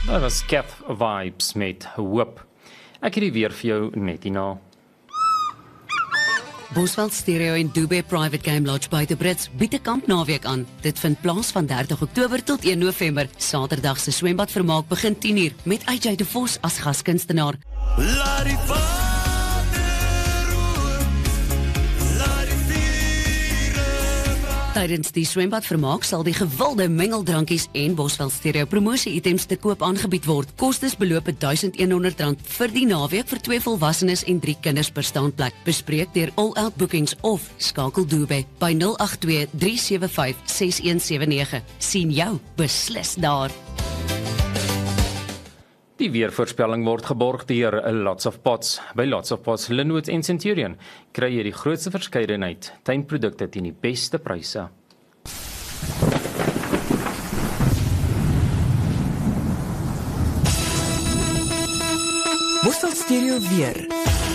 Dat was Cath Vibes met Hoop. Ek het die weer vir jou net hierna. Bosveld Stereo en Dubai Private Game Lodge by the Brits bied 'n kampnaweek aan. Dit vind plaas van 30 Oktober tot 1 November. Saterdag se swembadvermaak begin 10:00 met AJ de Vos as gaskunstenaar. Tydens die swembadvermaak sal die gewilde mengeldrankies en Bosveld Stereo promosie-items te koop aangebied word. Kostes beloop R1,100 vir die naweek vir 2 volwassenes en 3 kinders per staanplek. Bespreek deur All Out Bookings of skakel Dubai by 082 375 6179. Sien jou beslis daar. Die weervoorspelling word geborg deur Lots of Pots. By Lots of Pots, Linwood en Centurion kry jy die grootste verskeidenheid tuinprodukte teen die beste pryse. Bosveld Stereo weer.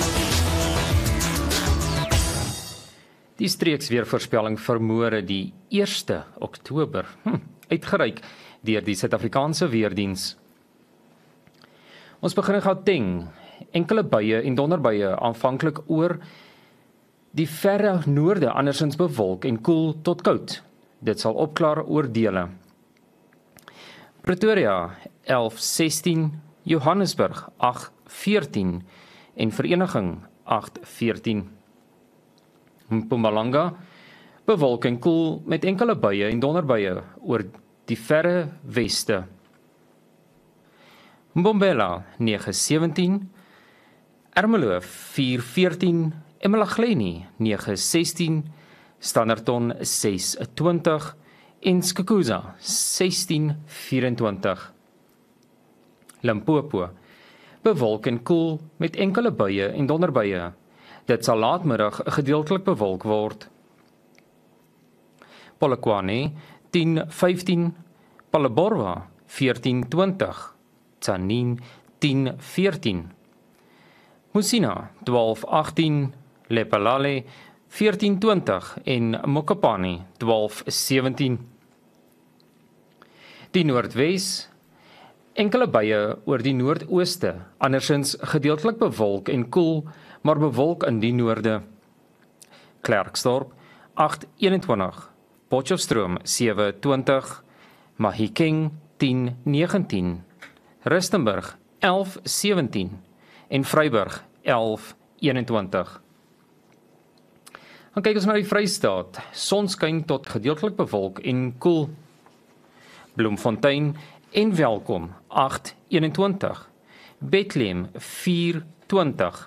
Die streeksweervoorspelling vir môre die 1 Oktober, uitgereik deur die Suid-Afrikaanse Weerdiens. Ons begin in Gauteng, enkele buie en donderbuie aanvanklik oor die verre noorde, andersins bewolk en koel tot koud. Dit sal opklaar oor dele. Pretoria 11-16, Johannesburg 8-14 en Vereniging 8-14. Mpumalanga bewolk en koel met enkele buie en donderbuie oor die verre weste. Mbombela 9-17, Ermelo 4-14, eMalahleni 9-16, Standerton 6-20 en Skukuza 16-24. Limpopo bewolk en koel met enkele buie en donderbuie. Dit sal laatmiddag gedeeltelik bewolk word. Polokwane 10-15, Palleborwa 14-20. Tzaneen 10-14, Musina 12-18, Lephalale 14-20 en Mokopane 12-17. Die Noordwes, enkele buie oor die noordooste, andersins gedeeltelik bewolk en koel, maar bewolk in die noorde. Klerksdorp 8-21, Potchefstroom 7-20, Mahikeng 10-19. Rustenburg 11-17 en Vryburg 11-21. Dan kyk ons na die Vrystaat. Sonskyn tot gedeeltelik bewolk en koel. Bloemfontein en Welkom 8-21. Bethlehem 4-20.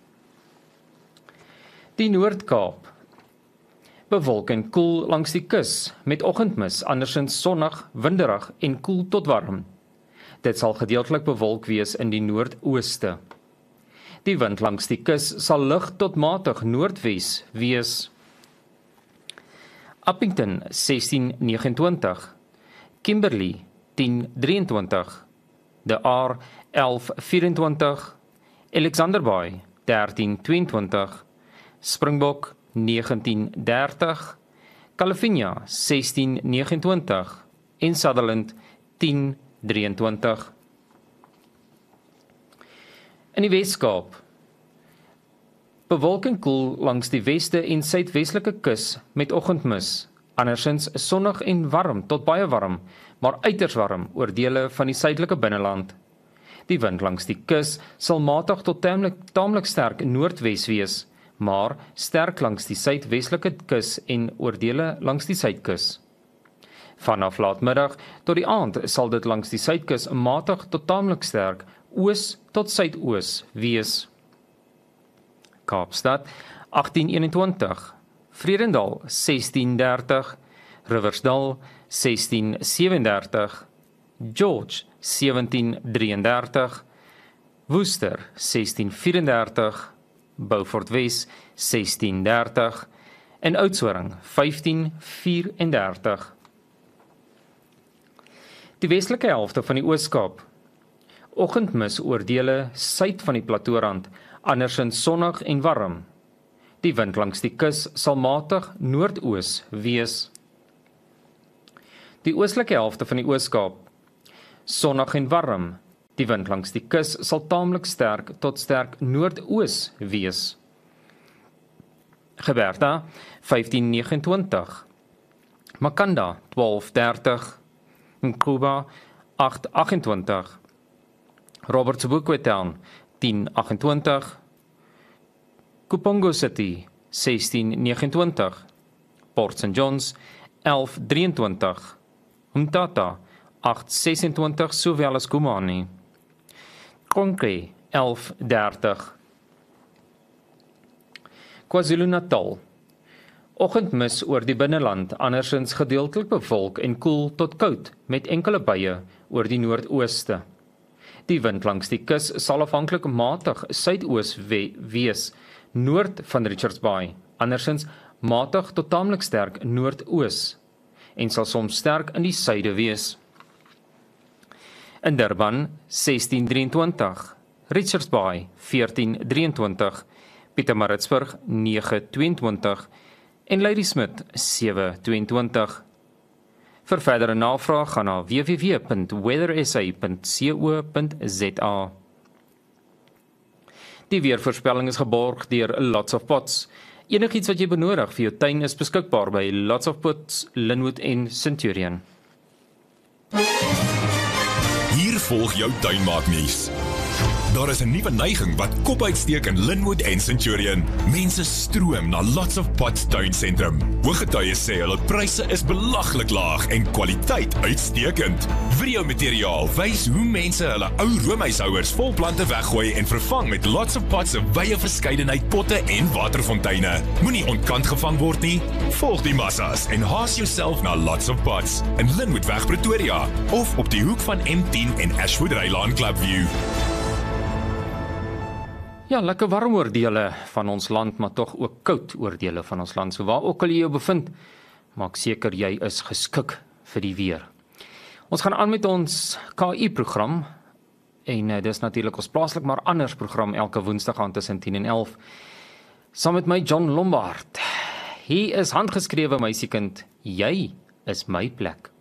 Die Noord-Kaap. Bewolk en koel langs die kus met oggendmis, andersins sonnig, winderig en koel tot warm. Dit sal gedeeltelik bewolk wees in die noordooste. Die wind langs die kus sal lig tot matig noordwes wees. Upington 16-29, Kimberley 10-23, De Aar 11-24, Alexander Bay 13-22, Springbok 19-30, California 16-29 en Sutherland 10-23. In die Weskaap, bewolk en koel langs die weste en suidwestelike kus met oggendmis, andersins sonnig en warm tot baie warm, maar uiters warm oor dele van die suidelike binneland. Die wind langs die kus sal matig tot taamlik sterk noordwes wees, maar sterk langs die suidwestelike kus en oor dele langs die suidkus. Vanaf laatmiddag tot die aand sal dit langs die suidkus matig tot taamlik sterk oos tot suidoos wees. Kaapstad 18-21, Vredendal 16-30, Riversdal 16-37, George 17-33, Worcester 16-34, Beaufort Wes 16-30 en Oudtshoorn 15-34. Die westelike helfte van die Oos-Kaap, oggendmis oor dele suid van die plateaurand, andersins sonnig en warm. Die wind langs die kus sal matig noordoos wees. Die oostelike helfte van die Oos-Kaap, Sonnig en warm. Die wind langs die kus sal taamlik sterk tot sterk noordoos wees. Geberta 1529. Makanda 1230. Nkuba 828. Roberts Boekwetown 1028. Kupongo City 1629. Port St. Johns 1123. Umtata 826 sowel as Kumani. Konkre 1130. KwaZulu-Natal. Oggendmis oor die binneland, andersins gedeeltelik bewolk en koel tot koud met enkele buie oor die noordooste. Die wind langs die kus sal afhanklik matig suidoos wees noord van Richards Bay, andersins matig tot taamlik sterk noordoos en sal soms sterk in die suide wees. In Durban 1623, Richards Bay 1423, Pietermaritzburg 922 en Ladysmith 722. Vir verdere navraag gaan na www.weathersa.co.za. Die weervoorspelling is geborg deur Lots of Pots. Enigiets wat jy benodig vir jou tuin is beskikbaar by Lots of Pots, Linwood en Centurion. Hier volg jou tuinmaaknuus. Daar is 'n nuwe neiging wat kop uitsteek in Linwood en Centurion. Mense stroom na Lots of Pots tuinsentrum. Hooggetuies sê hulle pryse is belaglik laag en kwaliteit uitstekend. Videomateriaal wys hoe mense hulle ou roomhuishouers vol plante weggooi en vervang met Lots of Pots se wye verskeidenheid potte en waterfonteine. Moenie ontkant gevang word nie. Volg die massas en haas jouself na Lots of Pots in Linwoodweg Pretoria of op die hoek van M10 en Ashwood Rylaan Clubview. Ja, lekker warm oordele van ons land, maar tog ook koud oordele van ons land. So waar ook al jy jou bevind, maak seker jy is geskik vir die weer. Ons gaan aan met ons KI-program, en dis natuurlik ons plaaslik maar anders program elke woensdag aan tussen 10 en 11, saam met my John Lombard. Hy is handgeskrewe meisiekind, jy is my plek.